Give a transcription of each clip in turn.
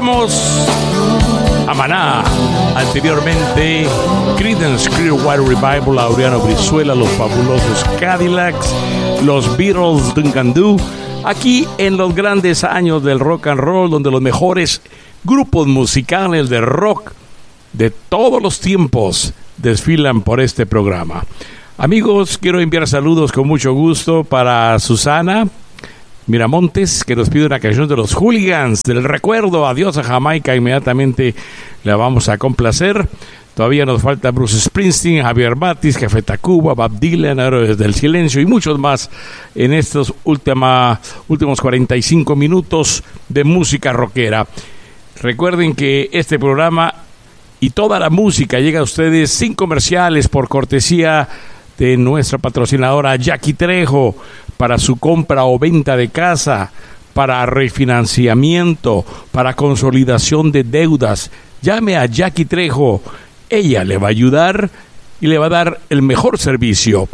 Escuchamos a Maná, anteriormente Creedence Clearwater Revival, Laureano Brizuela, los fabulosos Cadillacs, los Beatles, Duncan Du, aquí en los grandes años del rock and roll, donde los mejores grupos musicales de rock de todos los tiempos desfilan por este programa. Amigos, quiero enviar saludos con mucho gusto para Susana Miramontes, que nos pide una canción de los Hooligans, del recuerdo. Adiós a Jamaica, inmediatamente la vamos a complacer. Todavía nos falta Bruce Springsteen, Javier Batis, Café Tacuba, Bob Dylan, Héroes del Silencio y muchos más en estos últimos 45 minutos de música rockera. Recuerden que este programa y toda la música llega a ustedes sin comerciales, por cortesía de nuestra patrocinadora Jackie Trejo, para su compra o venta de casa, para refinanciamiento, para consolidación de deudas. Llame a Jackie Trejo, ella le va a ayudar y le va a dar el mejor servicio.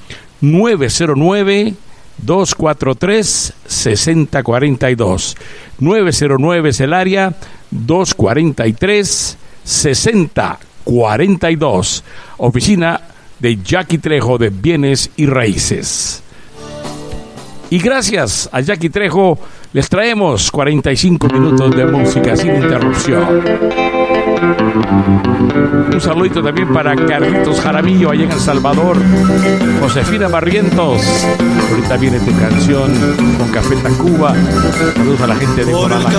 909-243-6042. 909 es el área, 243-6042. Oficina de Jackie Trejo de Bienes y Raíces. Y gracias a Jackie Trejo les traemos 45 minutos de música sin interrupción. Un saludito también para Carlitos Jaramillo allá en El Salvador, Josefina Barrientos. Ahorita viene tu canción con Café Tacuba. Saludos a la gente de Coral.